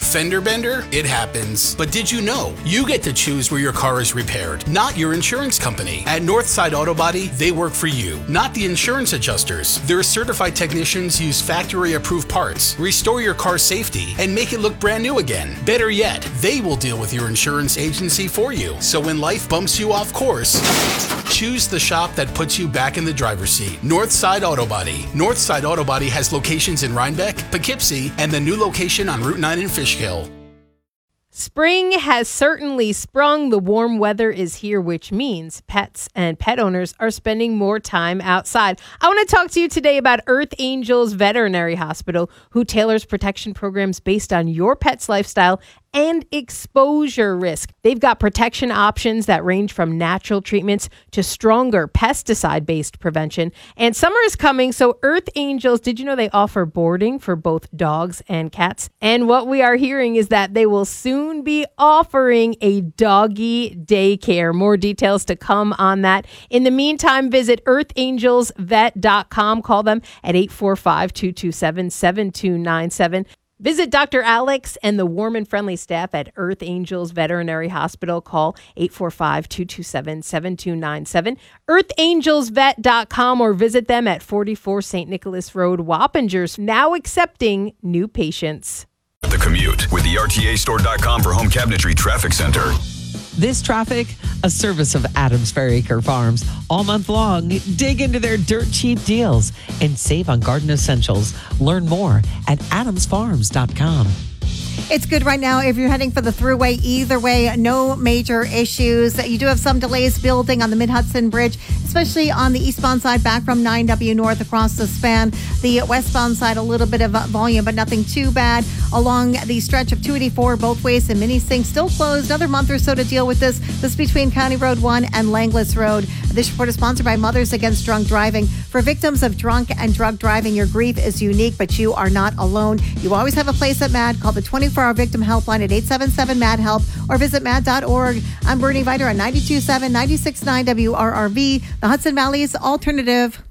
Fender bender? It happens. But did you know you get to choose where your car is repaired, not your insurance company? At Northside Auto Body, they work for you, not the insurance adjusters. Their certified technicians use factory-approved parts, restore your car's safety, and make it look brand new again. Better yet, they will deal with your insurance agency for you. So when life bumps you off course, choose the shop that puts you back in the driver's seat. Northside Auto Body. Northside Auto Body has locations in Rhinebeck, Poughkeepsie, and the new location on Route 9 in Fishkill. Spring has certainly sprung. The warm weather is here, which means pets and pet owners are spending more time outside. I want to talk to you today about Earth Angels Veterinary Hospital, who tailors protection programs based on your pet's lifestyle and exposure risk. They've got protection options that range from natural treatments to stronger pesticide-based prevention. And summer is coming, so Earth Angels, did you know they offer boarding for both dogs and cats? And what we are hearing is that they will soon be offering a doggy daycare. More details to come on that. In the meantime, visit earthangelsvet.com. Call them at 845-227-7297. Visit Dr. Alex and the warm and friendly staff at Earth Angels Veterinary Hospital. Call 845-227-7297, earthangelsvet.com, or visit them at 44 St. Nicholas Road, Wappingers, now accepting new patients. The Commute with the RTAstore.com for home cabinetry traffic center. This traffic, a service of Adams Fairacre Farms. All month long, dig into their dirt cheap deals and save on garden essentials. Learn more at adamsfarms.com. It's good right now if you're heading for the Thruway. Either way, no major issues. You do have some delays building on the Mid-Hudson Bridge, especially on the eastbound side back from 9W North across the span. The westbound side, a little bit of volume, but nothing too bad. Along the stretch of 284 both ways in Minisink, still closed. Another month or so to deal with this. This between County Road 1 and Langlis Road. This report is sponsored by Mothers Against Drunk Driving. For victims of drunk and drug driving, your grief is unique, but you are not alone. You always have a place at MAD. Call the 24-hour victim helpline at 877-MAD-HELP or visit mad.org. I'm Bernie Viter on 92.7, 96.9 WRRV, the Hudson Valley's alternative.